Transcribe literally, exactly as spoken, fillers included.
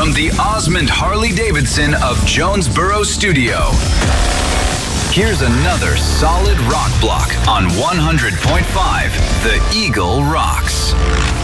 from the Osmond Harley-Davidson of Jonesboro Studio. Here's another solid rock block on one hundred point five The Eagle Rocks.